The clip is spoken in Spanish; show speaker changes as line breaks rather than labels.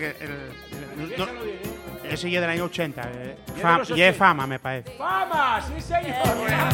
que
Piénsalo bien,
ese ya del año 80.
de los
Y es
80.
Fama, me parece.
¡Fama! ¡Sí, señor!